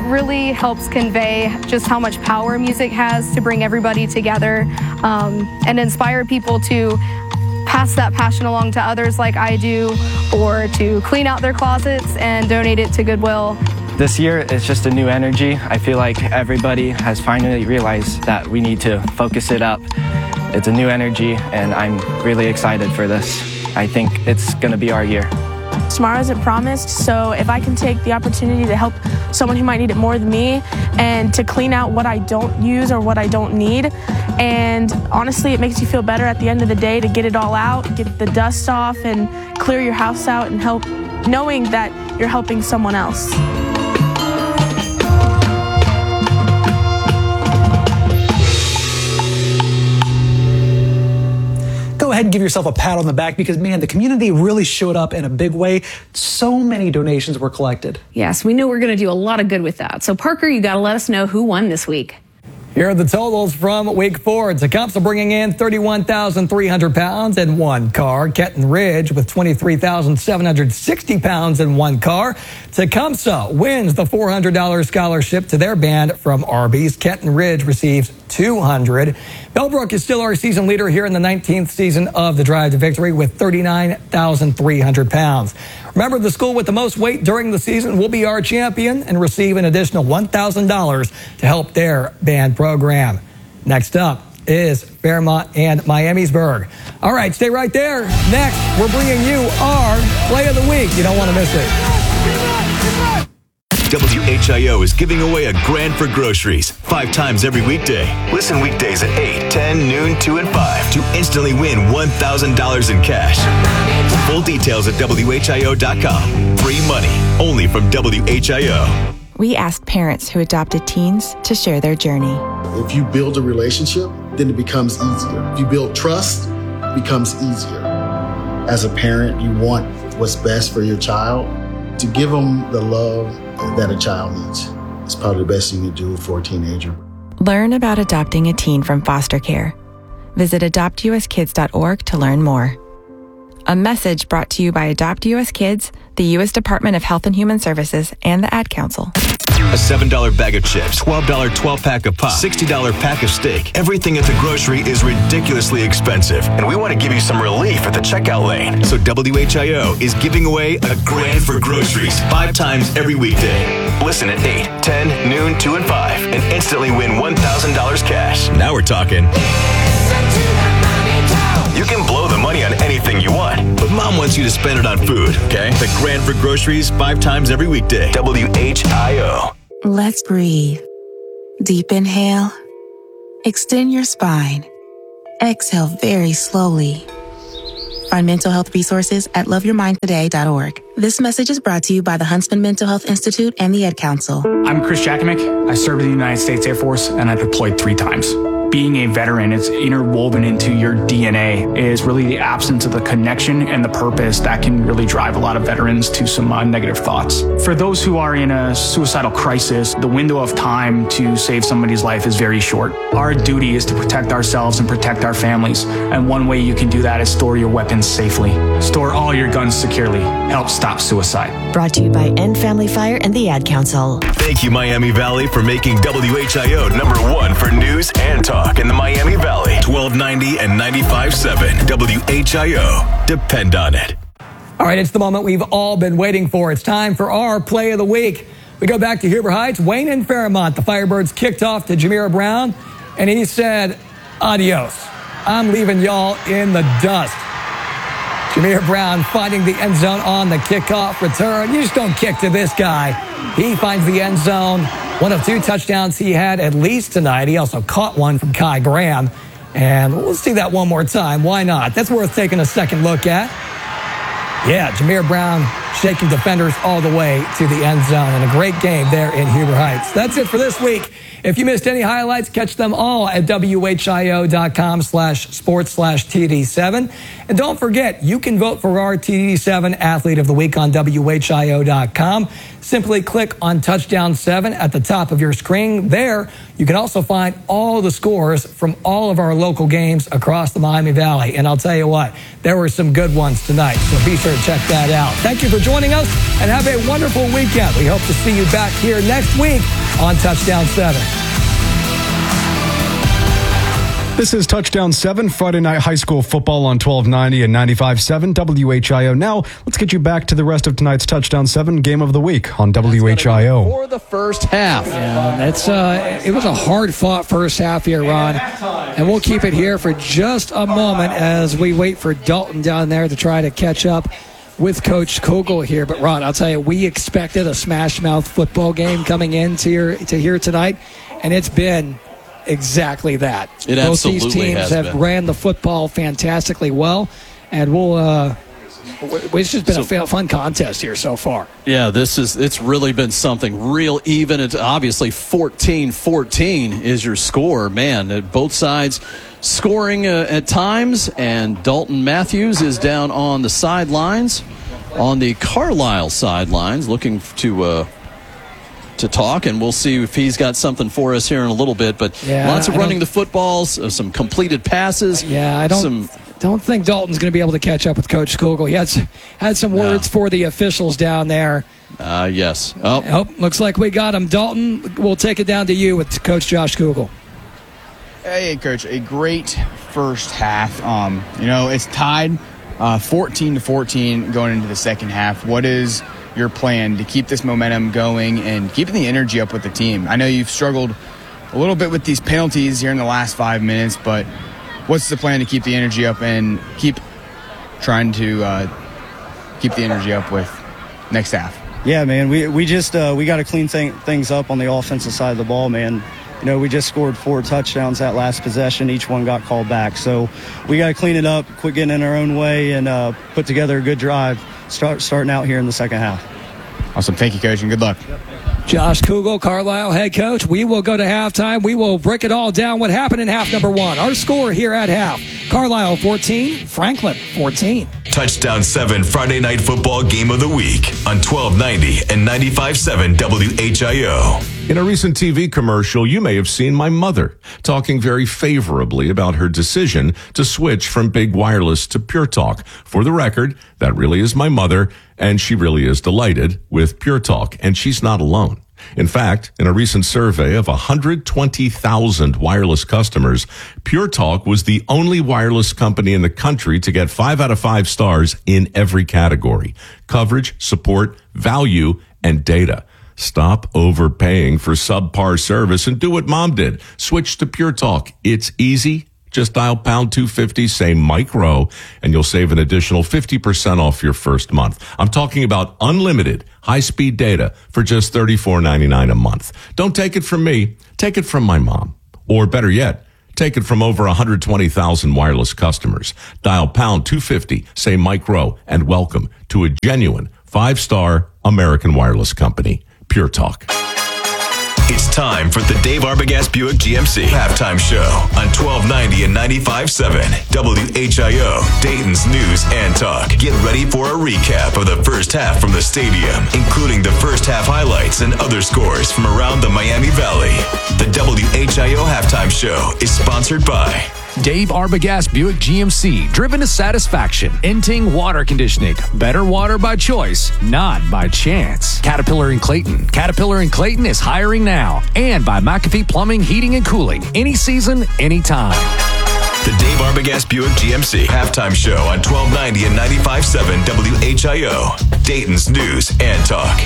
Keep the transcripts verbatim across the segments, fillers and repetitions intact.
really helps convey just how much power music has to bring everybody together um, and inspire people to pass that passion along to others like I do, or to clean out their closets and donate it to Goodwill. This year, it's just a new energy. I feel like everybody has finally realized that we need to focus it up. It's a new energy, and I'm really excited for this. I think it's going to be our year. Tomorrow isn't promised, so if I can take the opportunity to help someone who might need it more than me and to clean out what I don't use or what I don't need, and honestly it makes you feel better at the end of the day to get it all out, get the dust off and clear your house out and help, knowing that you're helping someone else. Go ahead and give yourself a pat on the back because, man, the community really showed up in a big way. So many donations were collected. Yes, we knew we were going to do a lot of good with that. So, Parker, you got to let us know who won this week. Here are the totals from week four. Tecumseh bringing in thirty-one thousand three hundred pounds in one car. Kenton Ridge with twenty-three thousand seven hundred sixty pounds in one car. Tecumseh wins the four hundred dollars scholarship to their band from Arby's. Kenton Ridge receives two hundred dollars. Bellbrook is still our season leader here in the nineteenth season of the Drive to Victory with thirty-nine thousand three hundred pounds. Remember, the school with the most weight during the season will be our champion and receive an additional one thousand dollars to help their band program. Next up is Fairmont and Miamisburg. All right, stay right there. Next, we're bringing you our Play of the Week. You don't want to miss it. W H I O is giving away a grand for groceries five times every weekday. Listen weekdays at eight, ten, noon, two, and five to instantly win one thousand dollars in cash. Full details at W H I O dot com. Free money only from W H I O. We asked parents who adopted teens to share their journey. If you build a relationship, then it becomes easier. If you build trust, it becomes easier. As a parent, you want what's best for your child. To give them the love that a child needs is probably the best you can do for a teenager. Learn about adopting a teen from foster care. Visit adopt U S kids dot org to learn more. A message brought to you by Adopt U S Kids, the U S Department of Health and Human Services, and the Ad Council. A seven dollar bag of chips, twelve dollar twelve pack of pop, sixty dollar pack of steak. Everything at the grocery is ridiculously expensive, and we want to give you some relief at the checkout lane. So W H I O is giving away a grand for groceries five times every weekday. Listen at eight, ten, noon, two, and five, and instantly win one thousand dollars cash. Now we're talking. You can blow the money on anything you want, but Mom wants you to spend it on food, okay? The grand for groceries five times every weekday. W H I O. Let's breathe. Deep inhale. Extend your spine. Exhale very slowly. Find mental health resources at love your mind today dot org. This message is brought to you by the Huntsman Mental Health Institute and the Ad Council. I'm Chris Jakimick. I served in the United States Air Force, and I deployed three times. Being a veteran, it's interwoven into your D N A, is really the absence of the connection and the purpose that can really drive a lot of veterans to some uh, negative thoughts. For those who are in a suicidal crisis, the window of time to save somebody's life is very short. Our duty is to protect ourselves and protect our families, and one way you can do that is store your weapons safely. Store all your guns securely. Help stop suicide. Brought to you by End Family Fire and the Ad Council. Thank you, Miami Valley, for making W H I O number one for news and talk in the Miami Valley. twelve ninety and ninety-five point seven W H I O. Depend on it. All right, it's the moment we've all been waiting for. It's time for our Play of the Week. We go back to Huber Heights. Wayne and Fairmont. The Firebirds kicked off to Jameer Brown, and he said, adios. I'm leaving y'all in the dust. Jameer Brown finding the end zone on the kickoff return. You just don't kick to this guy. He finds the end zone. One of two touchdowns he had at least tonight. He also caught one from Kai Graham. And we'll see that one more time. Why not? That's worth taking a second look at. Yeah, Jameer Brown shaking defenders all the way to the end zone. And a great game there in Huber Heights. That's it for this week. If you missed any highlights, catch them all at W H I O dot com slash sports slash T D seven. And don't forget, you can vote for our T D seven Athlete of the Week on W H I O dot com. Simply click on Touchdown seven at the top of your screen. There, you can also find all the scores from all of our local games across the Miami Valley. And I'll tell you what, there were some good ones tonight, so be sure to check that out. Thank you for joining joining us, and have a wonderful weekend. We hope to see you back here next week on Touchdown seven. This is Touchdown seven, Friday Night High School Football on twelve ninety and ninety-five point seven W H I O. Now, let's get you back to the rest of tonight's Touchdown seven Game of the Week on W H I O. For the first half. Yeah, it's, uh, it was a hard-fought first half here, Ron. And we'll keep it here for just a moment as we wait for Dalton down there to try to catch up with Coach Kogel here. But, Ron, I'll tell you, we expected a smash-mouth football game coming into here, to here tonight, and it's been exactly that. It Both absolutely these teams has have been. ran the football fantastically well, and we'll uh, it's just been So- a fun contest here so far. Yeah, this is it's really been something real even. It's obviously fourteen fourteen is your score. Man, at both sides scoring uh, at times, and Dalton Matthews is down on the sidelines, on the Carlisle sidelines, looking to uh, to talk, and we'll see if he's got something for us here in a little bit. But Yeah, lots of I running don't- the footballs, uh, some completed passes. Yeah, I don't Some, don't think Dalton's going to be able to catch up with Coach Kogel. He had s- had some words for the officials down there. uh, yes. Oh, Oh, looks like we got him. Dalton, we'll take it down to you with Coach Josh Kogel. Hey, Coach, a great first half. Um, you know, it's tied uh, fourteen to fourteen going into the second half. What is your plan to keep this momentum going and keeping the energy up with the team? I know you've struggled a little bit with these penalties here in the last five minutes, but what's the plan to keep the energy up and keep trying to uh, keep the energy up with next half? Yeah, man, we we just uh, we got to clean thing, things up on the offensive side of the ball, man. You know, we just scored four touchdowns that last possession. Each one got called back. So we got to clean it up, quit getting in our own way, and uh, put together a good drive start starting out here in the second half. Awesome. Thank you, Coach, and good luck. Josh Kugel, Carlisle head coach. We will go to halftime. We will break it all down. What happened in half number one? Our score here at half. Carlisle fourteen, Franklin fourteen. Touchdown seven Friday Night Football Game of the Week on twelve ninety and ninety-five point seven W H I O. In a recent T V commercial, you may have seen my mother talking very favorably about her decision to switch from Big Wireless to Pure Talk. For the record, that really is my mother, and she really is delighted with Pure Talk, and she's not alone. In fact, in a recent survey of one hundred twenty thousand wireless customers, Pure Talk was the only wireless company in the country to get five out of five stars in every category: coverage, support, value, and data. Stop overpaying for subpar service and do what Mom did. Switch to Pure Talk. It's easy. Just dial pound two fifty, say Mike Rowe, and you'll save an additional fifty percent off your first month. I'm talking about unlimited high-speed data for just thirty-four ninety-nine a month. Don't take it from me. Take it from my mom. Or better yet, take it from over one hundred twenty thousand wireless customers. Dial pound two fifty, say Mike Rowe, and welcome to a genuine five-star American wireless company. Pure Talk. It's time for the Dave Arbogast Buick G M C halftime show on twelve ninety and ninety-five point seven W H I O, Dayton's News and Talk. Get ready for a recap of the first half from the stadium, including the first half highlights and other scores from around the Miami Valley. The W H I O halftime show is sponsored by Dave Arbogast Buick G M C, driven to satisfaction. Inting Water Conditioning, better water by choice, not by chance. Caterpillar and Clayton. Caterpillar and Clayton is hiring now. And by McAfee Plumbing, Heating, and Cooling. Any season, anytime. the Dave Arbogast Buick G M C halftime show on twelve ninety and ninety-five point seven W H I O, Dayton's News and Talk.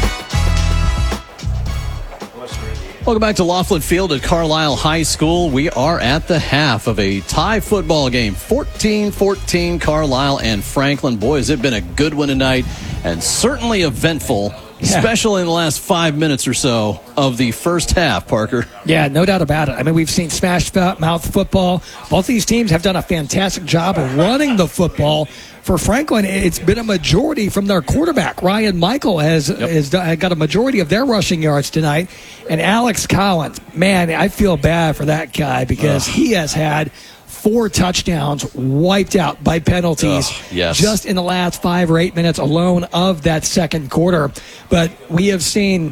Welcome back to Laughlin Field at Carlisle High School. We are at the half of a tie football game. fourteen fourteen Carlisle and Franklin. Boy, has it been a good one tonight, and certainly eventful, Yeah. especially in the last five minutes or so of the first half, Parker. Yeah, no doubt about it. I mean, we've seen smash mouth football. Both these teams have done a fantastic job of running the football. For Franklin, it's been a majority from their quarterback. Ryan Michael has, yep. has got a majority of their rushing yards tonight. And Alex Collins, man, I feel bad for that guy because Ugh. he has had four touchdowns wiped out by penalties Ugh, yes. just in the last five or eight minutes alone of that second quarter. But we have seen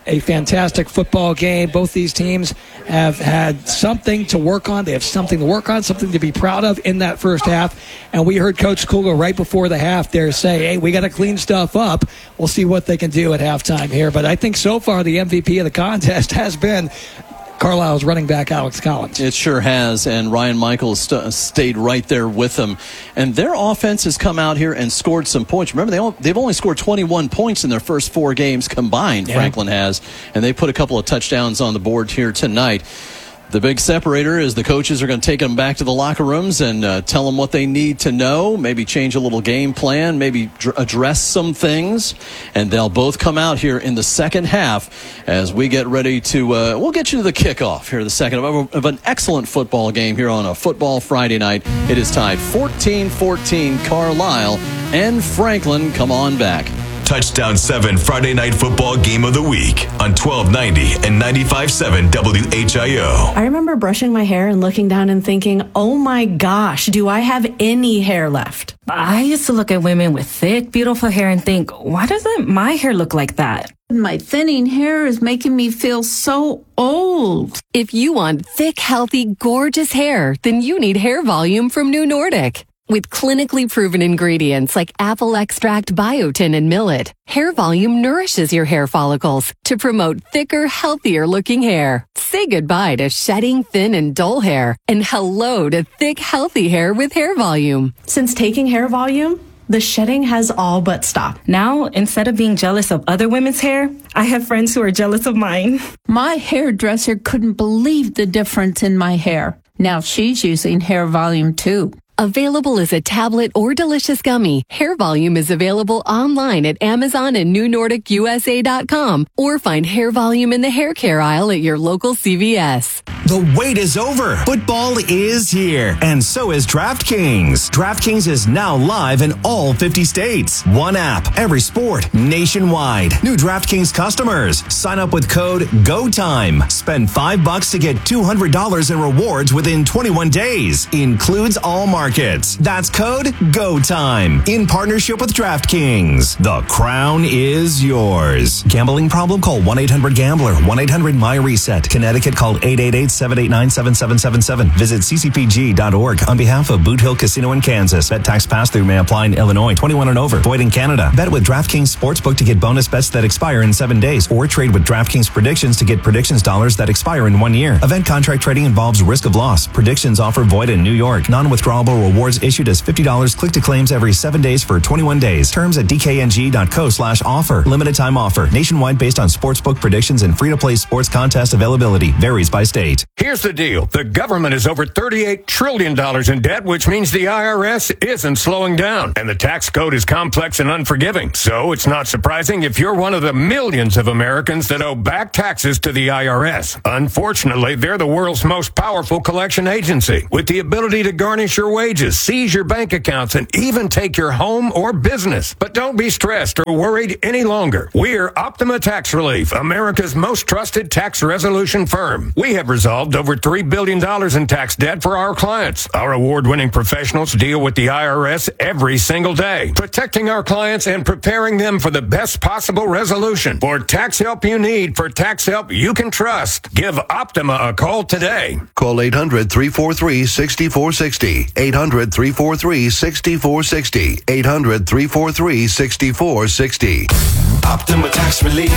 a fantastic football game. Both these teams have had something to work on. They have something to work on, something to be proud of in that first half. And we heard Coach Kugler right before the half there say, hey, we got to clean stuff up. We'll see what they can do at halftime here. But I think so far the M V P of the contest has been Carlisle's running back, Alex Collins. It sure has, and Ryan Michaels st- stayed right there with them. And their offense has come out here and scored some points. Remember, they all, they've only scored twenty-one points in their first four games combined, yeah. Franklin has, and they put a couple of touchdowns on the board here tonight. The big separator is the coaches are going to take them back to the locker rooms and uh, tell them what they need to know, maybe change a little game plan, maybe dr- address some things, and they'll both come out here in the second half as we get ready to, uh, we'll get you to the kickoff here, the second of, of an excellent football game here on a football Friday night. It is tied fourteen fourteen. Carlisle and Franklin come on back. Touchdown seven Friday Night Football Game of the Week on twelve ninety and ninety-five point seven W H I O. I remember brushing my hair and looking down and thinking, oh my gosh, do I have any hair left? I used to look at women with thick, beautiful hair and think, why doesn't my hair look like that? My thinning hair is making me feel so old. If you want thick, healthy, gorgeous hair, then you need Hair Volume from New Nordic. With clinically proven ingredients like apple extract, biotin, and millet, Hair Volume nourishes your hair follicles to promote thicker, healthier looking hair. Say goodbye to shedding, thin, and dull hair, and hello to thick, healthy hair with Hair Volume. Since taking Hair Volume, the shedding has all but stopped. Now, instead of being jealous of other women's hair, I have friends who are jealous of mine. My hairdresser couldn't believe the difference in my hair. Now she's using Hair Volume too. Available as a tablet or delicious gummy, Hair Volume is available online at Amazon and New Nordic U S A dot com, or find Hair Volume in the hair care aisle at your local C V S. The wait is over. Football is here, and so is DraftKings. DraftKings is now live in all fifty states. One app, every sport, nationwide. New DraftKings customers, sign up with code GOTIME. Spend five bucks to get two hundred dollars in rewards within twenty-one days. Includes all markets. That's code GOTIME in partnership with DraftKings. The crown is yours. Gambling problem? Call one eight hundred gambler. one eight hundred my reset. Connecticut, call eight eight eight, seven eight nine, seven seven seven seven. Visit c c p g dot org on behalf of Boot Hill Casino in Kansas. Bet tax pass-through may apply in Illinois. twenty-one and over. Void in Canada. Bet with DraftKings Sportsbook to get bonus bets that expire in seven days, or trade with DraftKings Predictions to get predictions dollars that expire in one year. Event contract trading involves risk of loss. Predictions offer void in New York. Non-withdrawable rewards issued as fifty dollars click to claims every seven days for twenty-one days. Terms at d k n g dot co slash offer. Limited time offer. Nationwide based on sportsbook predictions and free-to-play sports contest availability. Varies by state. Here's the deal. The government is over thirty-eight trillion dollars in debt, which means the I R S isn't slowing down. And the tax code is complex and unforgiving. So it's not surprising if you're one of the millions of Americans that owe back taxes to the I R S. Unfortunately, they're the world's most powerful collection agency, with the ability to garnish your wages, seize your bank accounts, and even take your home or business. But don't be stressed or worried any longer. We're Optima Tax Relief, America's most trusted tax resolution firm. We have resolved over three billion dollars in tax debt for our clients. Our award-winning professionals deal with the I R S every single day, protecting our clients and preparing them for the best possible resolution. For tax help you need, for tax help you can trust, give Optima a call today. Call eight hundred, three four three, six four six zero. eight hundred, three four three, six four six zero. eight hundred, three four three, six four six zero. Optima Tax Relief.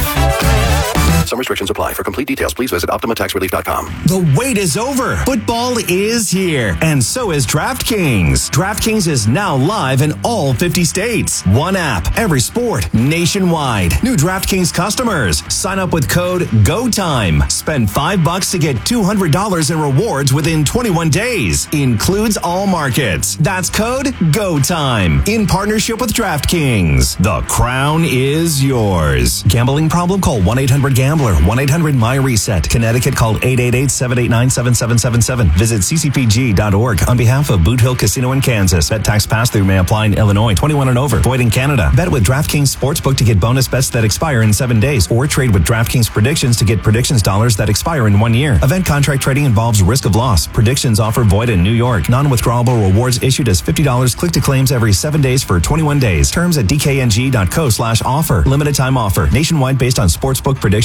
Some restrictions apply. For complete details, please visit optima tax relief dot com. The wait is over. Football is here, and so is DraftKings. DraftKings is now live in all fifty states. One app, every sport, nationwide. New DraftKings customers, sign up with code GOTIME. Spend five bucks to get two hundred dollars in rewards within twenty-one days. Includes all markets. That's code GOTIME in partnership with DraftKings. The crown is yours. Gambling problem? Call one eight hundred gambler. one eight hundred my reset. Connecticut, call eight eight eight, seven eight nine, seven seven seven seven. Visit c c p g dot org on behalf of Boot Hill Casino in Kansas. Bet tax pass-through may apply in Illinois. twenty-one and over. Void in Canada. Bet with DraftKings Sportsbook to get bonus bets that expire in seven days, or trade with DraftKings Predictions to get predictions dollars that expire in one year. Event contract trading involves risk of loss. Predictions offer void in New York. Non-withdrawable rewards issued as fifty dollars click to claims every seven days for twenty-one days. Terms at d k n g dot co slash offer. Limited time offer. Nationwide based on sportsbook predictions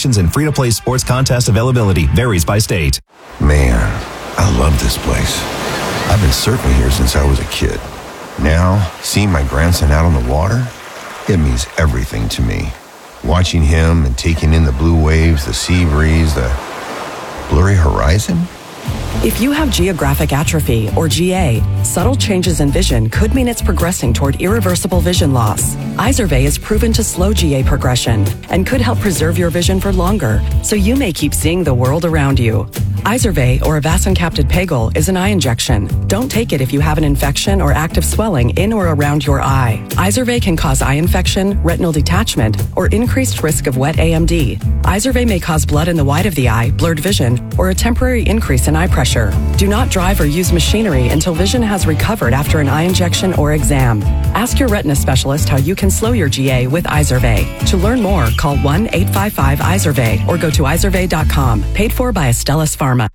predictions, and free-to-play sports contest availability varies by state. Man, I love this place. I've been surfing here since I was a kid. Now, seeing my grandson out on the water, it means everything to me. Watching him and taking in the blue waves, the sea breeze, the blurry horizon. If you have geographic atrophy, or G A, subtle changes in vision could mean it's progressing toward irreversible vision loss. Izervay is proven to slow G A progression and could help preserve your vision for longer, so you may keep seeing the world around you. Izervay, or avacincaptad pegol, is an eye injection. Don't take it if you have an infection or active swelling in or around your eye. Izervay can cause eye infection, retinal detachment, or increased risk of wet A M D. Izervay may cause blood in the white of the eye, blurred vision, or a temporary increase in eye pressure. Do not drive or use machinery until vision has recovered after an eye injection or exam. Ask your retina specialist how you can slow your G A with Izervay. To learn more, call one eight five five Izervay or go to izervay dot com. Paid for by Astellas Pharma.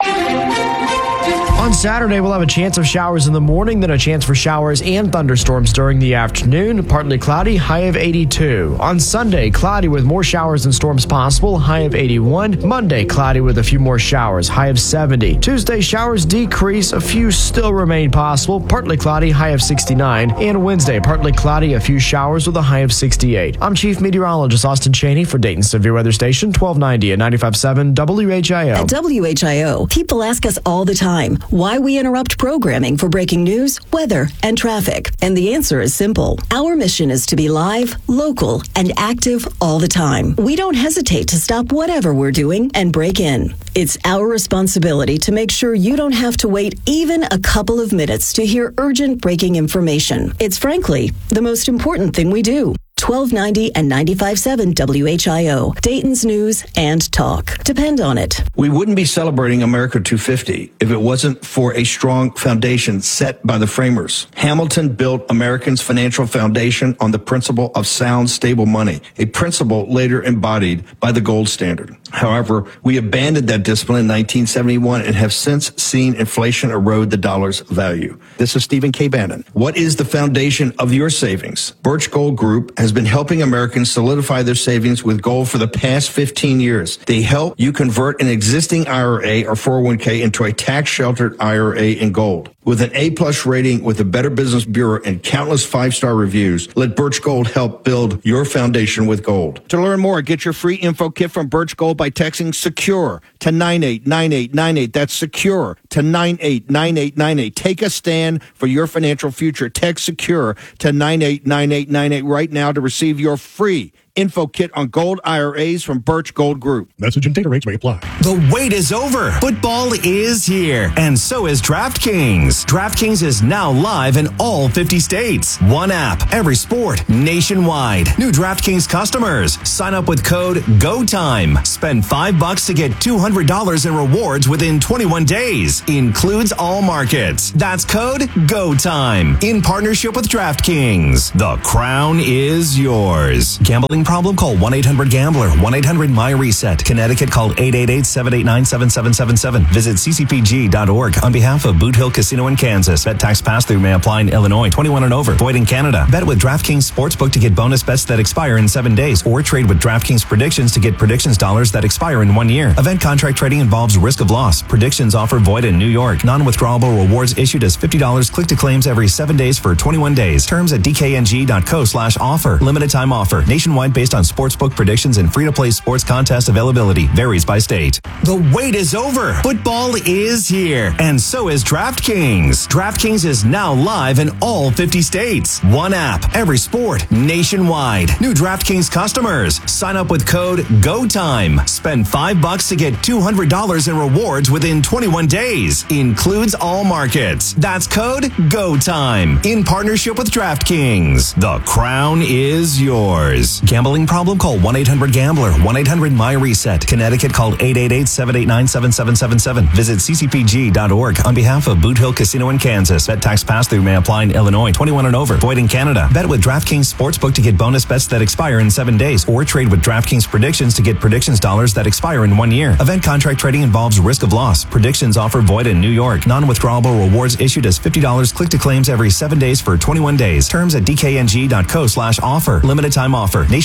On Saturday, we'll have a chance of showers in the morning, then a chance for showers and thunderstorms during the afternoon. Partly cloudy, high of eighty-two. On Sunday, cloudy with more showers and storms possible, high of eighty-one. Monday, cloudy with a few more showers, high of seventy. Tuesday, showers decrease, a few still remain possible, partly cloudy, high of sixty-nine. And Wednesday, partly cloudy, a few showers with a high of sixty-eight. I'm Chief Meteorologist Austin Cheney for Dayton Severe Weather Station, twelve ninety and ninety-five point seven W H I O. At W H I O, people ask us all the time why we interrupt programming for breaking news, weather, and traffic. And the answer is simple. Our mission is to be live, local, and active all the time. We don't hesitate to stop whatever we're doing and break in. It's our responsibility to make sure you don't have to wait even a couple of minutes to hear urgent breaking information. It's frankly the most important thing we do. twelve ninety and ninety-five point seven W H I O, Dayton's news and talk. Depend on it. We wouldn't be celebrating America two fifty if it wasn't for a strong foundation set by the framers. Hamilton built Americans' financial foundation on the principle of sound, stable money, a principle later embodied by the gold standard. However, we abandoned that discipline in nineteen seventy-one and have since seen inflation erode the dollar's value. This is Stephen K. Bannon. What is the foundation of your savings? Birch Gold Group has been helping Americans solidify their savings with gold for the past fifteen years. They help you convert an existing I R A or four oh one k into a tax-sheltered I R A in gold. With an A-plus rating with the Better Business Bureau and countless five-star reviews, let Birch Gold help build your foundation with gold. To learn more, get your free info kit from Birch Gold by texting SECURE to nine eight nine eight nine eight. That's SECURE to nine eight nine eight nine eight. Take a stand for your financial future. Text SECURE to nine eight nine eight nine eight right now to receive your free info kit on gold I R As from Birch Gold Group. Message and data rates may apply. The wait is over. Football is here, and so is DraftKings. DraftKings is now live in all fifty states. One app, every sport, nationwide. New DraftKings customers, sign up with code GOTIME. Spend five bucks to get two hundred dollars in rewards within twenty-one days. Includes all markets. That's code GOTIME. In partnership with DraftKings. The crown is yours. Gambling problem? Call one eight hundred gambler. one eight hundred my reset. Connecticut, call eight eight eight, seven eight nine, seven seven seven seven. Visit c c p g dot org on behalf of Boot Hill Casino in Kansas. Bet tax pass-through may apply in Illinois. twenty-one and over. Void in Canada. Bet with DraftKings Sportsbook to get bonus bets that expire in seven days. Or trade with DraftKings Predictions to get predictions dollars that expire in one year. Event contract trading involves risk of loss. Predictions offer void in New York. Non-withdrawable rewards issued as fifty dollars click to claims every seven days for twenty-one days. Terms at d k n g dot co slash offer. Limited time offer. Nationwide based on sportsbook predictions and free-to-play sports contest availability. Varies by state. The wait is over. Football is here, and so is DraftKings. DraftKings is now live in all fifty states. One app, every sport, nationwide. New DraftKings customers, sign up with code GOTIME. Spend five bucks to get two hundred dollars in rewards within twenty-one days. Includes all markets. That's code GOTIME. In partnership with DraftKings. The crown is yours. Gambling problem? Call one eight hundred gambler. one eight hundred my reset. Connecticut, call eight eight eight, seven eight nine, seven seven seven seven. Visit c c p g dot org on behalf of Boot Hill Casino in Kansas. Bet tax pass-through may apply in Illinois. twenty-one and over. Void in Canada. Bet with DraftKings Sportsbook to get bonus bets that expire in seven days. Or trade with DraftKings Predictions to get predictions dollars that expire in one year. Event contract trading involves risk of loss. Predictions offer void in New York. Non-withdrawable rewards issued as fifty dollars click to claims every seven days for twenty-one days. Terms at d k n g dot co slash offer. Limited time offer. Nation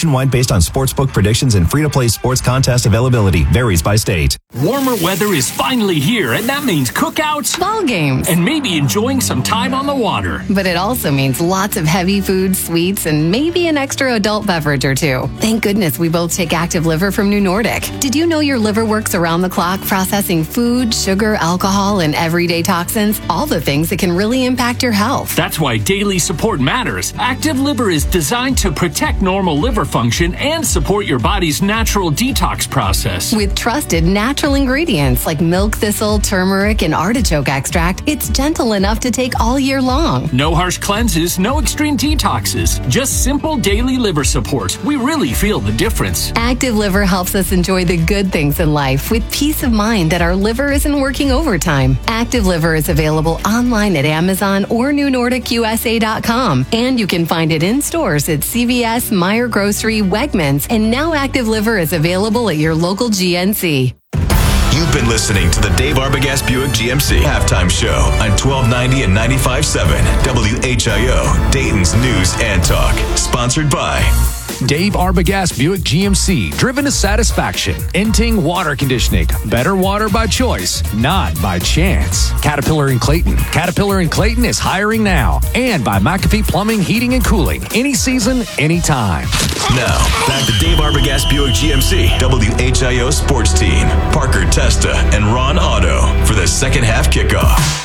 nationwide based on sportsbook predictions and free-to-play sports contest availability. Varies by state. Warmer weather is finally here, and that means cookouts, ball games, and maybe enjoying some time on the water. But it also means lots of heavy foods, sweets, and maybe an extra adult beverage or two. Thank goodness we both take Active Liver from New Nordic. Did you know your liver works around the clock processing food, sugar, alcohol, and everyday toxins? All the things that can really impact your health. That's why daily support matters. Active Liver is designed to protect normal liver function and support your body's natural detox process. With trusted natural ingredients like milk thistle, turmeric, and artichoke extract, it's gentle enough to take all year long. No harsh cleanses, no extreme detoxes, just simple daily liver support. We really feel the difference. Active Liver helps us enjoy the good things in life with peace of mind that our liver isn't working overtime. Active Liver is available online at Amazon or new nordic u s a dot com, and you can find it in stores at C V S, Meijer Grocery, Wegmans, and now Active Liver is available at your local G N C. You've been listening to the Dave Arbogast Buick G M C Halftime Show on twelve ninety and ninety-five point seven W H I O, Dayton's News and Talk. Sponsored by Dave Arbogast Buick G M C, driven to satisfaction. Inting Water Conditioning, better water by choice, not by chance. Caterpillar and Clayton. Caterpillar and Clayton is hiring now. And by McAfee Plumbing, Heating, and Cooling. Any season, anytime. Now, back to Dave Arbogast Buick G M C, W H I O Sports Team, Parker Testa and Ron Otto for the second half kickoff.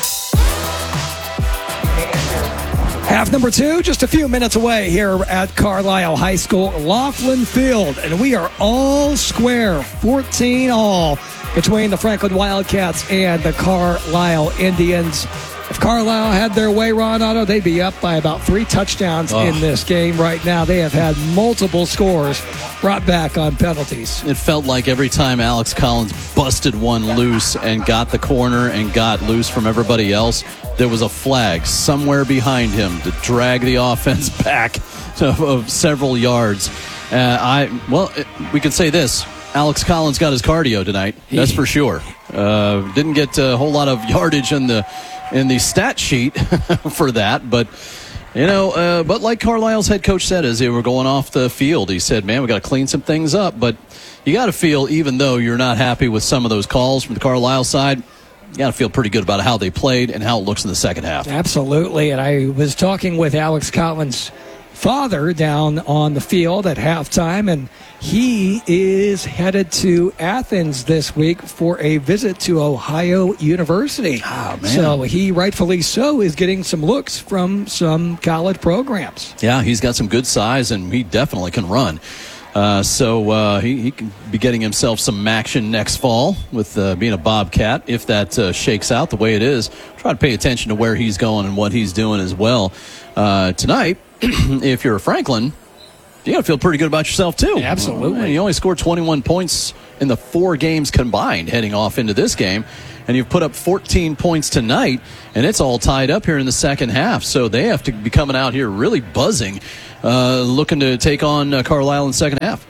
Half number two, just a few minutes away here at Carlisle High School, Laughlin Field. And we are all square, fourteen all, between the Franklin Wildcats and the Carlisle Indians. If Carlisle had their way, Ron Otto, they'd be up by about three touchdowns oh. in this game right now. They have had multiple scores brought back on penalties. It felt like every time Alex Collins busted one loose and got the corner and got loose from everybody else, there was a flag somewhere behind him to drag the offense back of, of several yards. Uh, I well, it, we could say this. Alex Collins got his cardio tonight. That's for sure. Uh, didn't get a whole lot of yardage in the in the stat sheet for that, but you know, uh, but like Carlisle's head coach said as they were going off the field, he said, "Man, we got to clean some things up." But you got to feel, even though you're not happy with some of those calls from the Carlisle side, you got to feel pretty good about how they played and how it looks in the second half. Absolutely, and I was talking with Alex Collins' father down on the field at halftime, and he is headed to Athens this week for a visit to Ohio University. Oh, man. So he, rightfully so, is getting some looks from some college programs. Yeah, he's got some good size, and he definitely can run. Uh, so uh, he, he can be getting himself some action next fall with uh, being a Bobcat, if that uh, shakes out the way it is. Try to pay attention to where he's going and what he's doing as well. Uh, tonight, if you're a Franklin, you got to feel pretty good about yourself, too. Absolutely. You only scored twenty-one points in the four games combined heading off into this game, and you've put up fourteen points tonight, and it's all tied up here in the second half. So they have to be coming out here really buzzing, uh, looking to take on uh, Carlisle in the second half.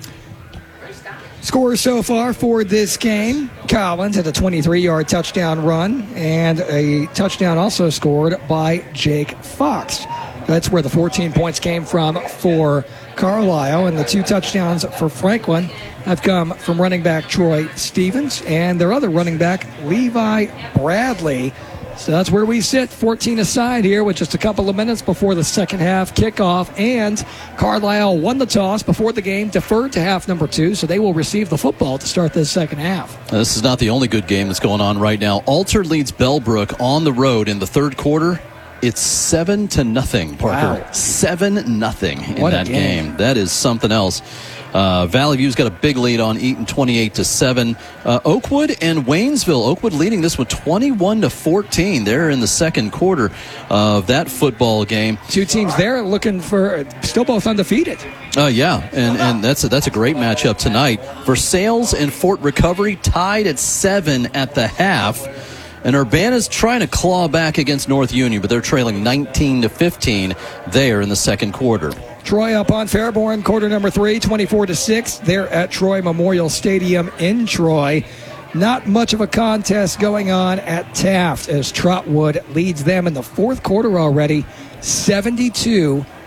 Scores so far for this game: Collins had a twenty-three-yard touchdown run, and a touchdown also scored by Jake Fox. That's where the fourteen points came from for Carlisle, and the two touchdowns for Franklin have come from running back Troy Stevens and their other running back, Levi Bradley. So that's where we sit, fourteen aside here with just a couple of minutes before the second half kickoff. And Carlisle won the toss before the game, deferred to half number two, so they will receive the football to start this second half. Now, this is not the only good game that's going on right now. Alter leads Bellbrook on the road in the third quarter. It's seven to nothing, Parker. Wow. Seven nothing in What a that game. game. That is something else. Uh, Valley View's got a big lead on Eaton, twenty-eight to seven. Uh, Oakwood and Waynesville. Oakwood leading this one twenty-one to fourteen. They're in the second quarter of that football game. Two teams there looking for, still both undefeated. Oh, uh, yeah, and and that's a, that's a great matchup tonight. Versailles and Fort Recovery tied at seven at the half. And Urbana's trying to claw back against North Union, but they're trailing nineteen to fifteen there in the second quarter. Troy up on Fairborn, quarter number three, twenty-four to six. They're at Troy Memorial Stadium in Troy. Not much of a contest going on at Taft as Trotwood leads them in the fourth quarter already, seventy-two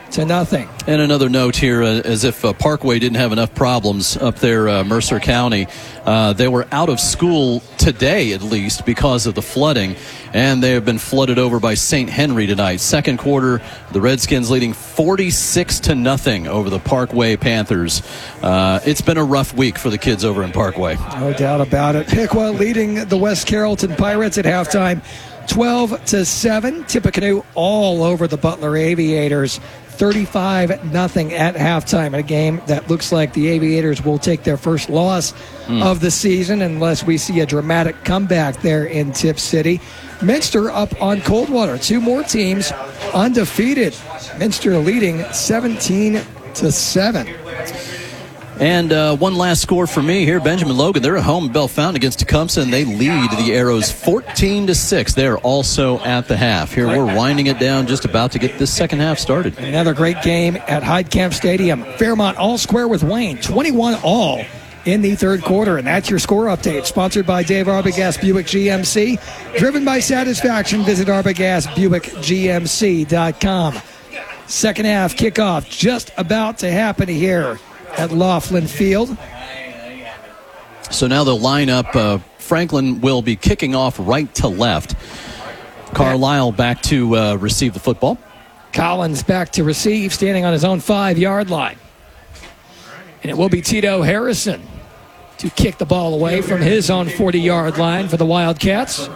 to nothing. And another note here, uh, as if uh, Parkway didn't have enough problems up there, uh, Mercer County. Uh, they were out of school today, at least, because of the flooding, and they have been flooded over by Saint Henry tonight. Second quarter, the Redskins leading forty-six to nothing over the Parkway Panthers. Uh, it's been a rough week for the kids over in Parkway. No doubt about it. Piqua leading the West Carrollton Pirates at halftime, twelve to seven. Tippecanoe all over the Butler Aviators, thirty-five nothing at halftime in a game that looks like the Aviators will take their first loss mm. of the season unless we see a dramatic comeback there in Tip City. Minster up on Coldwater. Two more teams undefeated. Minster leading seventeen to seven. And uh, one last score for me here. Benjamin Logan, they're at home in Bellefontaine against Tecumseh, and they lead the Arrows fourteen to six. They're also at the half. Here we're winding it down, just about to get this second half started. Another great game at Heidkamp Stadium. Fairmont all square with Wayne, twenty-one all in the third quarter. And that's your score update, sponsored by Dave Arbogast Buick G M C. Driven by satisfaction, visit Arbogast Buick G M C dot com. Second half kickoff just about to happen here at Laughlin Field. So now they'll line up. Uh, Franklin will be kicking off right to left. Carlisle back to uh, receive the football. Collins back to receive, standing on his own five-yard line. And it will be Tito Harrison to kick the ball away from his own forty-yard line for the Wildcats.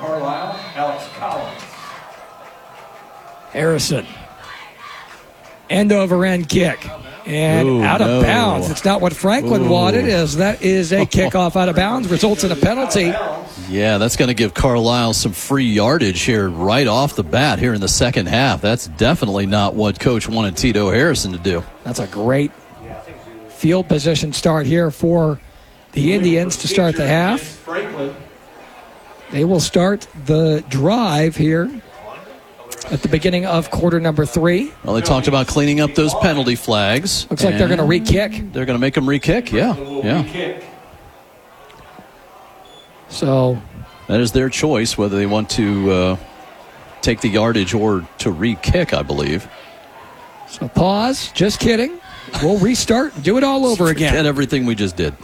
Harrison. End over end kick. And Ooh, out of no. bounds. It's not what Franklin Ooh. wanted, as that is a kickoff out of bounds, results in a penalty. Yeah, that's going to give Carlisle some free yardage here right off the bat here in the second half. That's definitely not what Coach wanted Tito Harrison to do. That's a great field position start here for the Indians to start the half. They will start the drive here at the beginning of quarter number three. Well, they talked about cleaning up those penalty flags. Looks like they're going to re-kick. They're going to make them re-kick, yeah. yeah. So that is their choice, whether they want to uh, take the yardage or to re-kick, I believe. So pause. Just kidding. We'll restart and do it all over again. Forget everything we just did.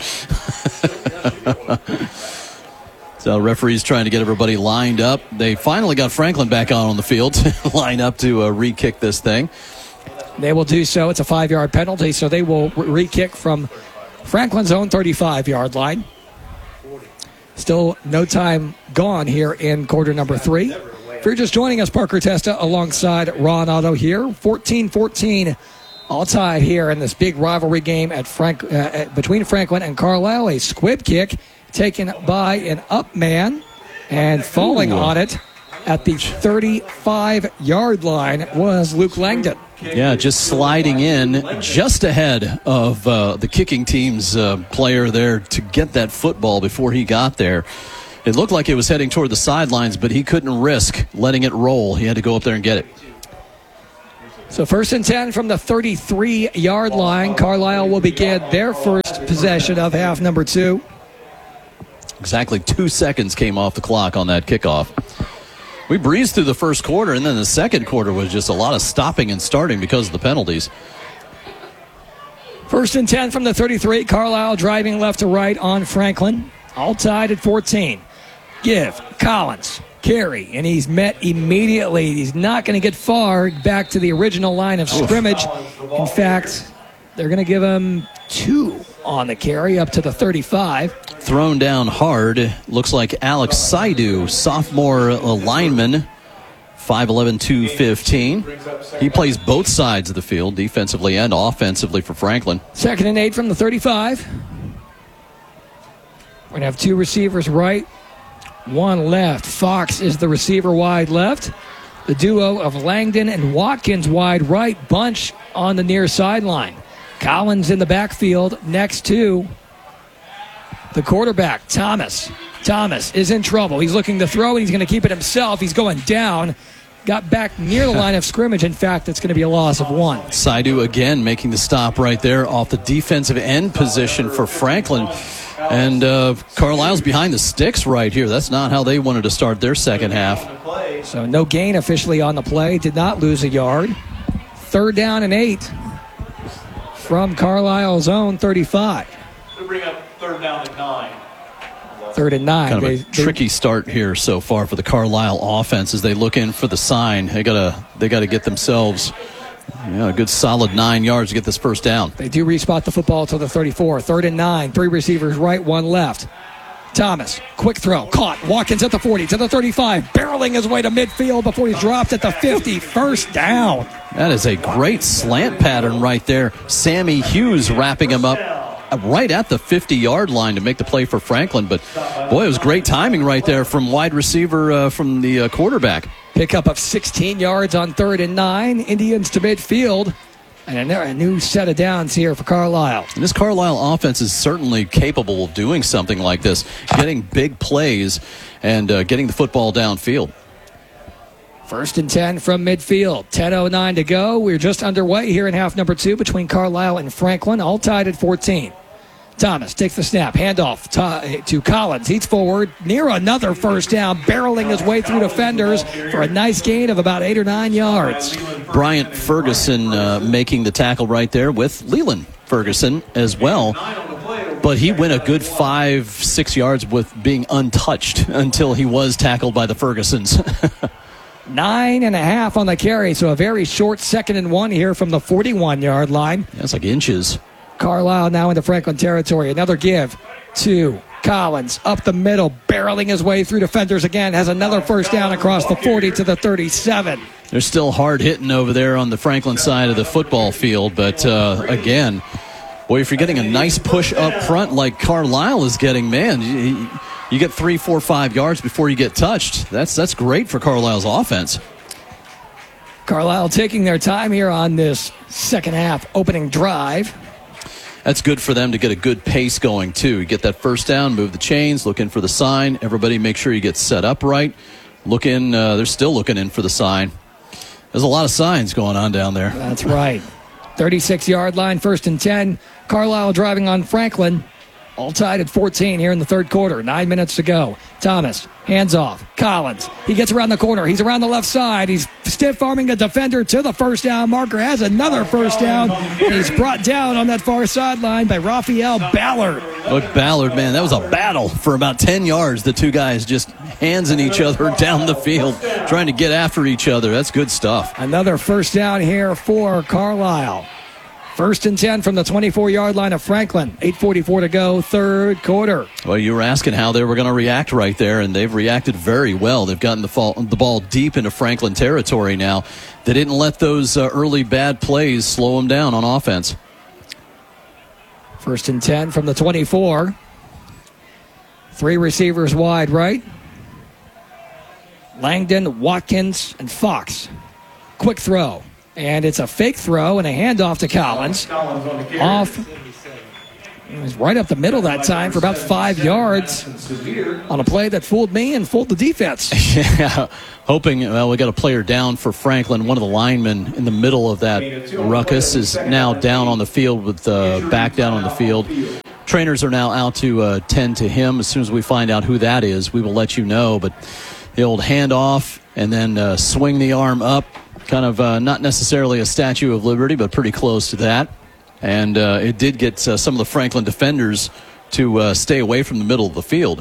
So referees trying to get everybody lined up. They finally got Franklin back on on the field to line up to uh, re-kick this thing. They will do so. It's a five-yard penalty, so they will re-kick from Franklin's own thirty-five-yard line. Still no time gone here in quarter number three. If you're just joining us, Parker Testa alongside Ron Otto here. fourteen fourteen, all tied here in this big rivalry game at Frank uh, between Franklin and Carlisle. A squib kick taken by an up man and falling Ooh. on it at the thirty-five-yard line was Luke Langdon. Yeah, just sliding in just ahead of uh, the kicking team's uh, player there to get that football before he got there. It looked like it was heading toward the sidelines, but he couldn't risk letting it roll. He had to go up there and get it. So first and ten from the thirty-three-yard line. Carlisle will begin their first possession of half number two. Exactly two seconds came off the clock on that kickoff. We breezed through the first quarter, and then the second quarter was just a lot of stopping and starting because of the penalties. First and ten from the thirty-three. Carlisle driving left to right on Franklin. All tied at fourteen. Give Collins carry, and he's met immediately. He's not going to get far back to the original line of scrimmage. In fact, they're going to give him two on the carry up to the thirty-five. Thrown down hard. Looks like Alex Saidu, sophomore lineman, five eleven, two fifteen. He plays both sides of the field, defensively and offensively for Franklin. Second and eight from the thirty-five. We're going to have two receivers right, one left. Fox is the receiver wide left. The duo of Langdon and Watkins wide right, bunch on the near sideline. Collins in the backfield next to the quarterback, Thomas. Thomas is in trouble. He's looking to throw, and he's going to keep it himself. He's going down. Got back near the line of scrimmage. In fact, it's going to be a loss of one. Saidu again making the stop right there off the defensive end position for Franklin. And uh, Carlisle's behind the sticks right here. That's not how they wanted to start their second half. So no gain officially on the play. Did not lose a yard. third down and eight from Carlisle's own thirty-five. We'll bring up third down and nine. Third and nine. Kind of a They- they- tricky start here so far for the Carlisle offense as they look in for the sign. They gotta they gotta get themselves yeah, a good solid nine yards to get this first down. They do respot the football to the thirty-four. Third and nine. Three receivers right, one left. Thomas, quick throw, caught. Watkins at the forty, to the thirty-five, barreling his way to midfield before he's dropped at the fifty. First down. That is a great slant pattern right there. Sammy Hughes wrapping him up right at the fifty-yard line to make the play for Franklin. But, boy, it was great timing right there from wide receiver uh, from the uh, quarterback. Pickup of sixteen yards on third and nine. Indians to midfield. And a new set of downs here for Carlisle. And this Carlisle offense is certainly capable of doing something like this, getting big plays and uh, getting the football downfield. First and ten from midfield. ten oh nine to go. We're just underway here in half number two between Carlisle and Franklin, all tied at fourteen. Thomas takes the snap, handoff to, to Collins. He's forward, near another first down, barreling his way through defenders for a nice gain of about eight or nine yards. Bryant Ferguson uh, making the tackle right there with Leland Ferguson as well. But he went a good five, six yards with being untouched until he was tackled by the Fergusons. Nine and a half on the carry, so a very short second and one here from the forty-one-yard line. That's like inches. Carlisle now into Franklin territory. Another give to Collins up the middle, barreling his way through defenders again. Has another first down across the forty to the thirty-seven. They're still hard hitting over there on the Franklin side of the football field. But uh, again, boy, if you're getting a nice push up front like Carlisle is getting, man, you, you get three, four, five yards before you get touched. That's that's great for Carlisle's offense. Carlisle taking their time here on this second half opening drive. That's good for them to get a good pace going, too. You get that first down, move the chains, look in for the sign. Everybody make sure you get set up right. Look in, uh, they're still looking in for the sign. There's a lot of signs going on down there. That's right. thirty-six-yard line, first and ten. Carlisle driving on Franklin. All tied at fourteen here in the third quarter. Nine minutes to go. Thomas, hands off. Collins, he gets around the corner. He's around the left side. He's stiff-arming a defender to the first down marker. Has another first down. And he's brought down on that far sideline by Raphael Ballard. Look, Ballard, man, that was a battle for about ten yards. The two guys just handsing each other down the field, trying to get after each other. That's good stuff. Another first down here for Carlisle. First and ten from the twenty-four-yard line of Franklin. eight forty-four to go, third quarter. Well, you were asking how they were going to react right there, and they've reacted very well. They've gotten the, fall, the ball deep into Franklin territory now. They didn't let those uh, early bad plays slow them down on offense. First and ten from the twenty-four. Three receivers wide right. Langdon, Watkins, and Fox. Quick throw. And it's a fake throw and a handoff to Collins. Off. It was right up the middle that time for about five yards on a play that fooled me and fooled the defense. Yeah, hoping, well, we got a player down for Franklin. One of the linemen in the middle of that ruckus is now down on the field with uh, back down on the field. Trainers are now out to uh, tend to him. As soon as we find out who that is, we will let you know. But the old handoff and then uh, swing the arm up. Kind of uh, not necessarily a Statue of Liberty, but pretty close to that. And uh, it did get uh, some of the Franklin defenders to uh, stay away from the middle of the field.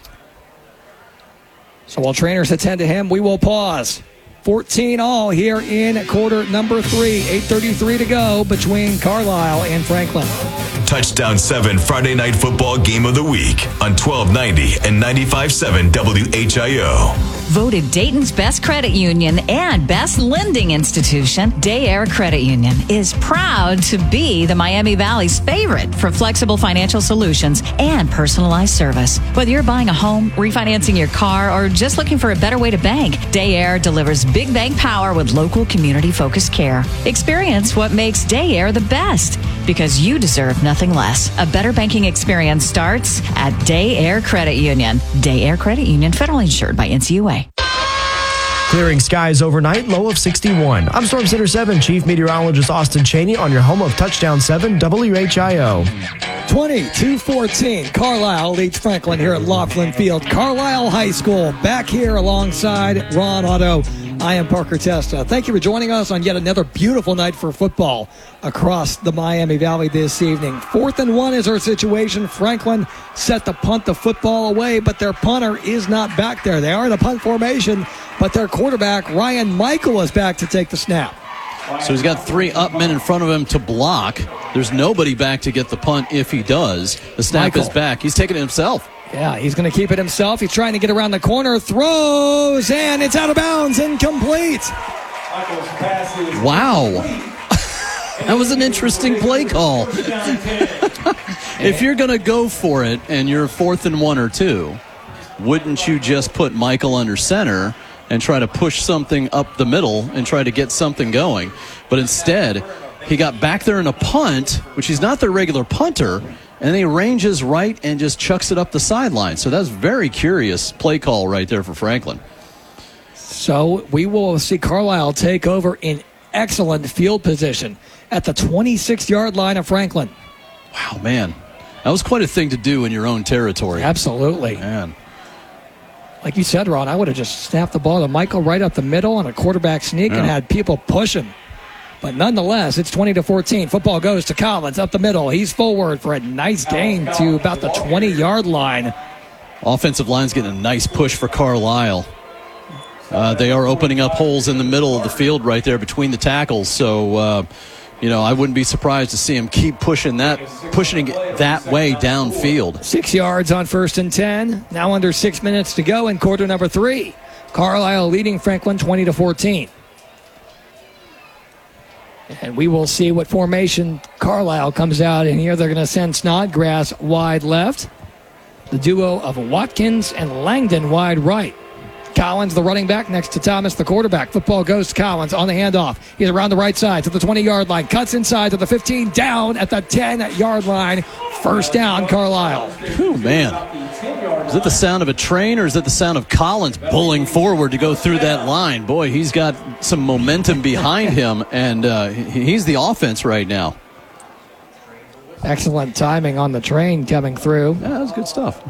So while trainers attend to him, we will pause. fourteen all here in quarter number three. eight thirty-three to go between Carlisle and Franklin. Touchdown seven Friday Night Football Game of the Week on twelve ninety and ninety-five point seven W H I O. Voted Dayton's best credit union and best lending institution, Day-Air Credit Union is proud to be the Miami Valley's favorite for flexible financial solutions and personalized service. Whether you're buying a home, refinancing your car, or just looking for a better way to bank, Day-Air delivers big bank power with local community-focused care. Experience what makes Day-Air the best, because you deserve nothing less. A better banking experience starts at Day-Air Credit Union. Day-Air Credit Union, federally insured by N C U A. Clearing skies overnight, low of sixty-one. I'm Storm Center seven Chief Meteorologist Austin Cheney on your home of Touchdown seven W H I O. twenty-two fourteen. Carlisle leads Franklin here at Laughlin Field. Carlisle High School back here alongside Ron Otto I am Parker Testa. Thank you for joining us on yet another beautiful night for football across the Miami Valley this evening. Fourth and one is our situation. Franklin set to punt the football away, but their punter is not back there. They are in a punt formation, but their quarterback, Ryan Michael, is back to take the snap. So he's got three up men in front of him to block. There's nobody back to get the punt if he does. The snap Michael. is back. He's taking it himself. Yeah, he's going to keep it himself. He's trying to get around the corner, throws, and it's out of bounds, incomplete. Wow. That was an interesting play call. If you're going to go for it and you're fourth and one or two, wouldn't you just put Michael under center and try to push something up the middle and try to get something going? But instead, he got back there in a punt, which he's not their regular punter, and he ranges right and just chucks it up the sideline. So that's very curious play call right there for Franklin. So we will see Carlisle take over in excellent field position at the twenty-six-yard line of Franklin. Wow, man. That was quite a thing to do in your own territory. Absolutely. Man. Like you said, Ron, I would have just snapped the ball to Michael right up the middle on a quarterback sneak Yeah. and had people pushing. But nonetheless, it's twenty to fourteen. Football goes to Collins up the middle. He's forward for a nice gain to about the twenty-yard line. Offensive line's getting a nice push for Carlisle. Uh, they are opening up holes in the middle of the field right there between the tackles. So, uh, you know, I wouldn't be surprised to see him keep pushing that, pushing it that way downfield. Six yards on first and ten. Now under six minutes to go in quarter number three. Carlisle leading Franklin twenty to fourteen. And we will see what formation Carlisle comes out in here. They're going to send Snodgrass wide left. The duo of Watkins and Langdon wide right. Collins, the running back, next to Thomas, the quarterback. Football goes to Collins on the handoff. He's around the right side to the twenty-yard line. Cuts inside to the fifteen, down at the ten-yard line. First down, Carlisle. Oh, man. Is it the sound of a train or is it the sound of Collins pulling forward to go through that line? Boy, he's got some momentum behind him, and uh, he's the offense right now. Excellent timing on the train coming through. Yeah, that was good stuff.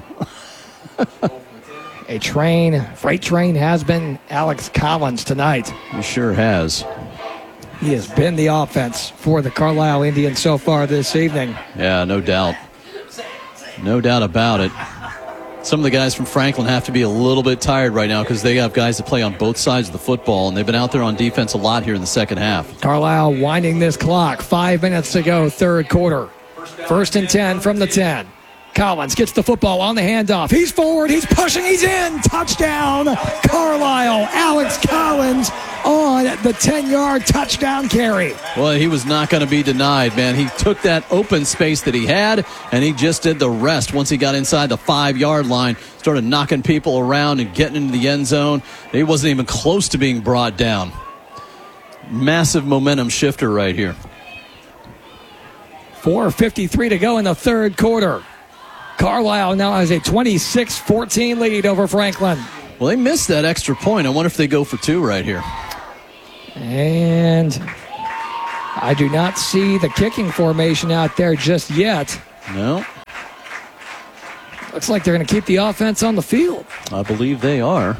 A train, freight train has been Alex Collins tonight. He sure has. He has been the offense for the Carlisle Indians so far this evening. Yeah, no doubt. No doubt about it. Some of the guys from Franklin have to be a little bit tired right now because they have guys that play on both sides of the football, and they've been out there on defense a lot here in the second half. Carlisle winding this clock. Five minutes to go, third quarter. First and ten from the ten. Collins gets the football on the handoff. He's forward. He's pushing. He's in. Touchdown, Carlisle. Alex Collins on the ten-yard touchdown carry. Well, he was not going to be denied, man. He took that open space that he had, and he just did the rest once he got inside the five-yard line, started knocking people around and getting into the end zone. He wasn't even close to being brought down. Massive momentum shifter right here. four fifty-three to go in the third quarter. Carlisle now has a twenty-six fourteen lead over Franklin. Well, they missed that extra point. I wonder if they go for two right here. And I do not see the kicking formation out there just yet. No. Looks like they're going to keep the offense on the field. I believe they are.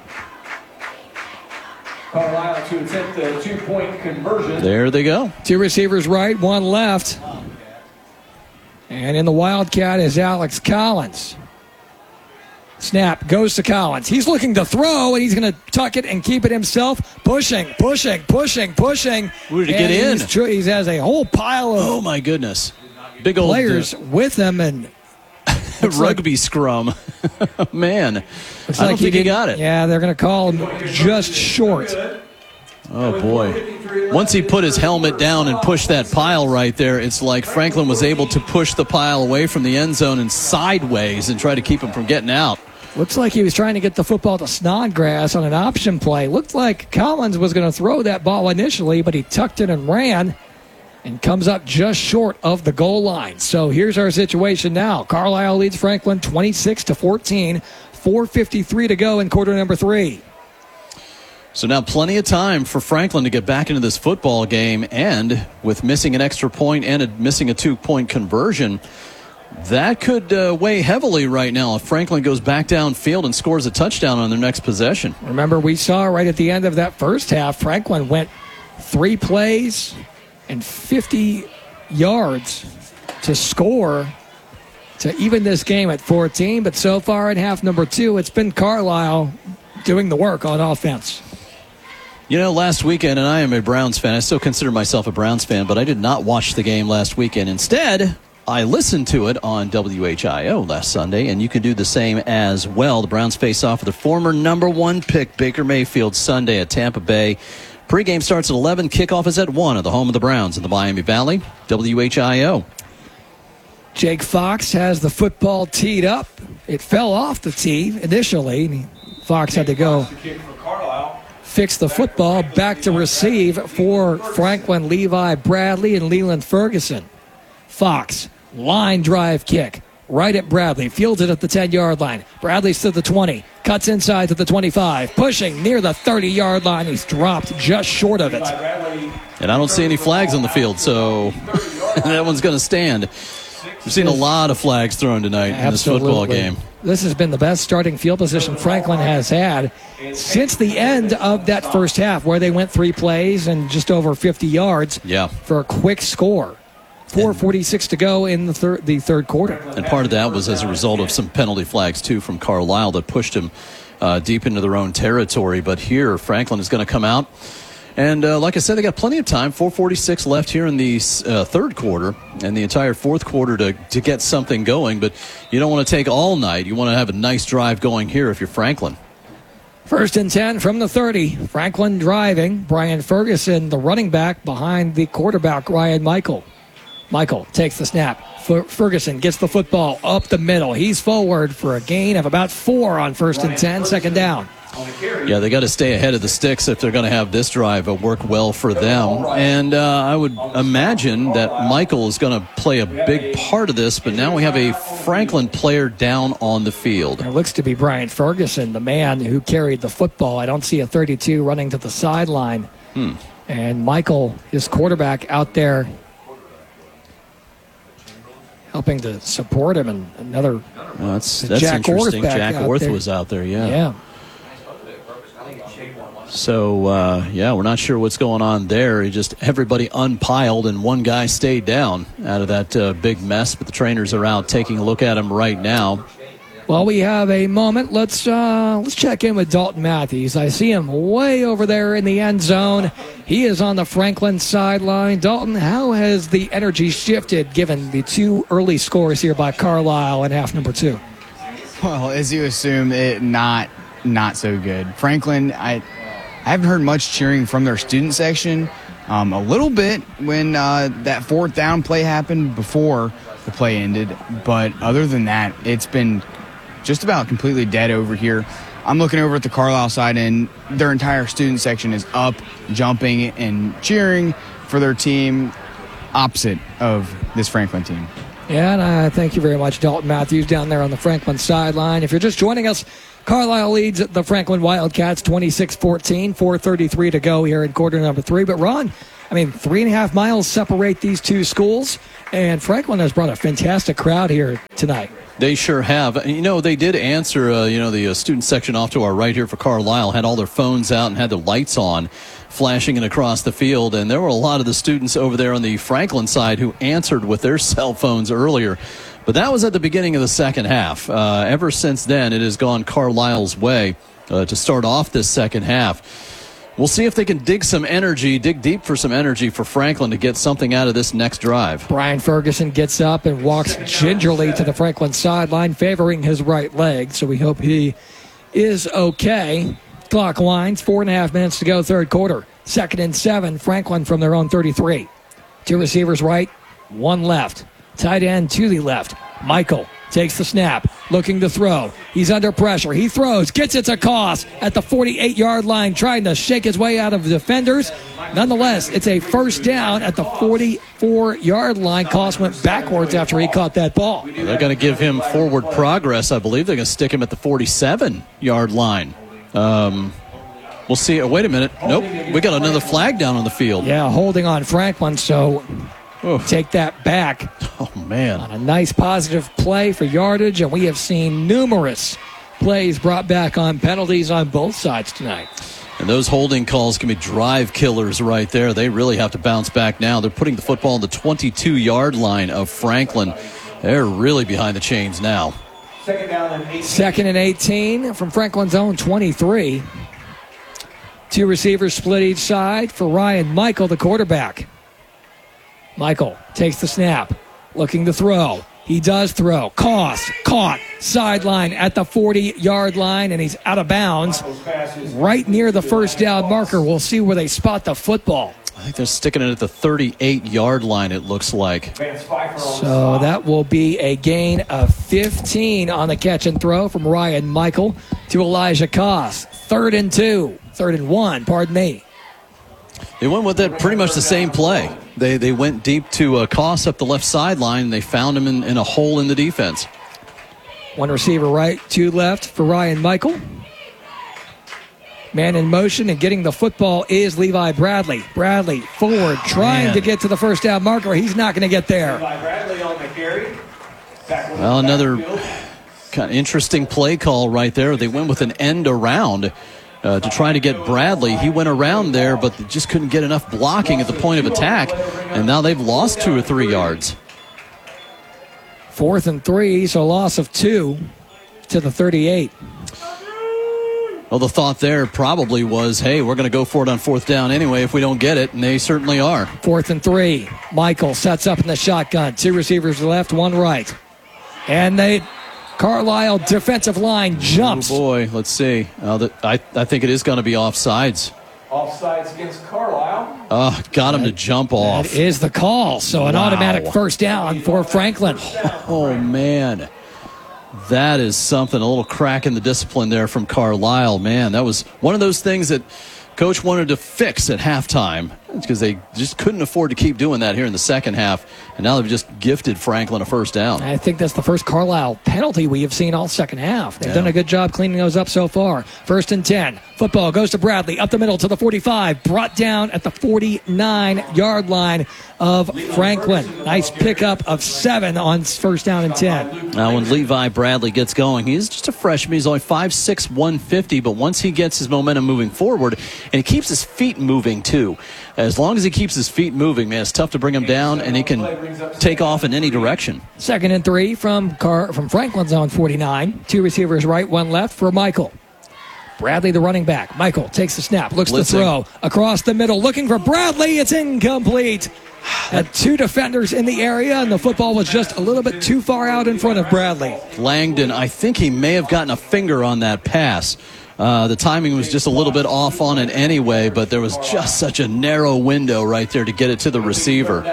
Carlisle to attempt the two-point conversion. There they go. Two receivers right, one left. And in the Wildcat is Alex Collins. Snap goes to Collins. He's looking to throw, and he's going to tuck it and keep it himself. Pushing, pushing, pushing, pushing. Where did he get in? He has a whole pile of oh my goodness, big old players uh, with him, and rugby like, scrum. Man, I like don't he think he got it. Yeah, they're going to call him just short. Oh, boy. Once he put his helmet down and pushed that pile right there, it's like Franklin was able to push the pile away from the end zone and sideways and try to keep him from getting out. Looks like he was trying to get the football to Snodgrass on an option play. Looked like Collins was going to throw that ball initially, but he tucked it and ran and comes up just short of the goal line. So here's our situation now. Carlisle leads Franklin twenty-six to fourteen. four fifty-three to go in quarter number three. So now plenty of time for Franklin to get back into this football game, and with missing an extra point and a, missing a two-point conversion, That could uh, weigh heavily right now if Franklin goes back downfield and scores a touchdown on their next possession. Remember, we saw right at the end of that first half, Franklin went three plays and fifty yards to score to even this game at fourteen. But so far in half number two, it's been Carlisle doing the work on offense. You know, last weekend, and I am a Browns fan. I still consider myself a Browns fan, but I did not watch the game last weekend. Instead, I listened to it on W H I O last Sunday, and you can do the same as well. The Browns face off with the former number one pick, Baker Mayfield, Sunday at Tampa Bay. Pre-game starts at eleven. Kickoff is at one at the home of the Browns in the Miami Valley. W H I O. Jake Fox has the football teed up. It fell off the tee initially. Fox had to go fix the football. Back to receive for Franklin, Levi Bradley, and Leland Ferguson. Fox, line drive kick, right at Bradley, fields it at the ten-yard line. Bradley's to the twenty, cuts inside to the twenty-five, pushing near the thirty-yard line. He's dropped just short of it. And I don't see any flags on the field, so that one's going to stand. We've seen a lot of flags thrown tonight in this football game. This has been the best starting field position Franklin has had since the end of that first half, where they went three plays and just over fifty yards yeah. for a quick score. four forty-six to go in the third the third quarter. And part of that was as a result of some penalty flags, too, from Carlisle that pushed him uh, deep into their own territory. But here, Franklin is going to come out. And uh, like I said, they got plenty of time. four forty-six left here in the uh, third quarter and the entire fourth quarter to, to get something going. But you don't want to take all night. You want to have a nice drive going here if you're Franklin. First and ten from the thirty. Franklin driving. Brian Ferguson, the running back, behind the quarterback, Ryan Michael. Michael takes the snap. Fer- Ferguson gets the football up the middle. He's forward for a gain of about four on first and ten, second down. Yeah, they got to stay ahead of the sticks if they're going to have this drive work well for them. And uh, I would imagine that Michael is going to play a big part of this, but now we have a Franklin player down on the field. It looks to be Brian Ferguson, the man who carried the football. I don't see a thirty-two running to the sideline. Hmm. And Michael, his quarterback, out there helping to support him. And another well, that's, that's Jack interesting. Orth Jack Orth was out there, yeah. Yeah. So, uh, yeah, we're not sure what's going on there. He just everybody unpiled and one guy stayed down out of that uh, big mess. But the trainers are out taking a look at him right now. Well, we have a moment. Let's uh, let's check in with Dalton Matthews. I see him way over there in the end zone. He is on the Franklin sideline. Dalton, how has the energy shifted given the two early scores here by Carlisle in half number two? Well, as you assume, it not not so good. Franklin, I. I haven't heard much cheering from their student section. Um, a little bit when uh, that fourth down play happened before the play ended. But other than that, it's been just about completely dead over here. I'm looking over at the Carlisle side, and their entire student section is up, jumping, and cheering for their team, opposite of this Franklin team. Yeah, and uh, thank you very much, Dalton Matthews, down there on the Franklin sideline. If you're just joining us, Carlisle leads the Franklin Wildcats twenty-six fourteen, four thirty-three to go here in quarter number three. But, Ron, I mean, three and a half miles separate these two schools, and Franklin has brought a fantastic crowd here tonight. They sure have. You know, they did answer, uh, you know, the uh, student section off to our right here for Carlisle had all their phones out and had their lights on, flashing it across the field. And there were a lot of the students over there on the Franklin side who answered with their cell phones earlier. But that was at the beginning of the second half. Uh, ever since then, it has gone Carlisle's way uh, to start off this second half. We'll see if they can dig some energy, dig deep for some energy for Franklin to get something out of this next drive. Brian Ferguson gets up and walks gingerly to the Franklin sideline, favoring his right leg. So we hope he is okay. Clock winds, four and a half minutes to go, third quarter. Second and seven, Franklin from their own thirty-three. Two receivers right, one left. Tight end to the left. Michael takes the snap, looking to throw. He's under pressure. He throws, gets it to Koss at the forty-eight-yard line, trying to shake his way out of the defenders. Nonetheless, it's a first down at the forty-four-yard line. Koss went backwards after he caught that ball. Well, they're going to give him forward progress. I believe they're going to stick him at the forty-seven-yard line. Um, we'll see. Oh, wait a minute. Nope. We got another flag down on the field. Yeah, holding on Franklin, so oh. take that back. Oh, man. On a nice positive play for yardage, and we have seen numerous plays brought back on penalties on both sides tonight. And those holding calls can be drive killers right there. They really have to bounce back now. They're putting the football on the twenty-two-yard line of Franklin. They're really behind the chains now. Second down and eighteen. Second and eighteen from Franklin's own twenty-three. Two receivers split each side for Ryan Michael, the quarterback. Michael takes the snap, looking to throw. He does throw. Cost, caught, sideline at the forty-yard line, and he's out of bounds right near the first down marker. We'll see where they spot the football. I think they're sticking it at the thirty-eight-yard line, it looks like. So that will be a gain of fifteen on the catch and throw from Ryan Michael to Elijah Koss. Third and two. Third and one, pardon me. They went with it pretty much the same play. They they went deep to uh, Koss up the left sideline, and they found him in, in a hole in the defense. One receiver right, two left for Ryan Michael. Man in motion and getting the football is Levi Bradley. Bradley forward, trying Man. to get to the first down marker. He's not going to get there. Levi Bradley on the carry. Well, another kind of interesting play call right there. They went with an end around uh, to try to get Bradley. He went around there, but they just couldn't get enough blocking at the point of attack, and now they've lost two or three yards. Fourth and three, so a loss of two to the thirty-eight. Well, the thought there probably was, hey, we're going to go for it on fourth down anyway if we don't get it, and they certainly are. Fourth and three. Michael sets up in the shotgun. Two receivers left, one right. And they, Carlisle defensive line jumps. Oh, boy, let's see. Uh, the, I, I think it is going to be offsides. Offsides against Carlisle. Uh, got him to jump off. That is the call, so an Wow. automatic first down for Franklin. Oh, man. That is something, a little crack in the discipline there from Carlisle. Man, that was one of those things that Coach wanted to fix at halftime because they just couldn't afford to keep doing that here in the second half. And now they've just gifted Franklin a first down. I think that's the first Carlisle penalty we have seen all second half. They've Yeah. done a good job cleaning those up so far. First and ten. Football goes to Bradley up the middle to the forty-five. Brought down at the forty-nine-yard line of Franklin. Nice pickup of seven on first down and ten. Now, when Levi Bradley gets going, he's just a freshman. He's only five six, one fifty, but once he gets his momentum moving forward, and he keeps his feet moving too. As long as he keeps his feet moving, man, it's tough to bring him down, and he can take off in any direction. Second and three from Car- from Franklin's own forty-nine. Two receivers right, one left for Michael. Bradley, the running back. Michael takes the snap, looks Blitzing. to throw across the middle, looking for Bradley. It's incomplete. Had two defenders in the area, and the football was just a little bit too far out in front of Bradley. Langdon, I think he may have gotten a finger on that pass. Uh, the timing was just a little bit off on it anyway, but there was just such a narrow window right there to get it to the receiver.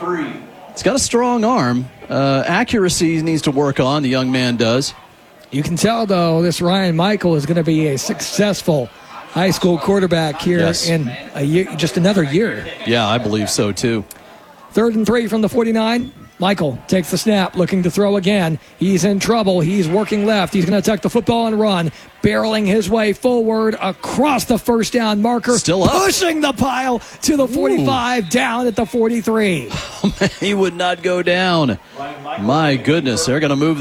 He's got a strong arm. Uh, accuracy he needs to work on, the young man does. You can tell, though, this Ryan Michael is going to be a successful high school quarterback here Yes. in a year, just another year. Yeah, I believe so, too. Third and three from the forty-nine. Michael takes the snap, looking to throw again. He's in trouble. He's working left. He's going to tuck the football and run, barreling his way forward across the first down marker. Still up. Pushing the pile to the forty-five, Ooh. Down at the forty-three. He would not go down. My goodness, they're going to move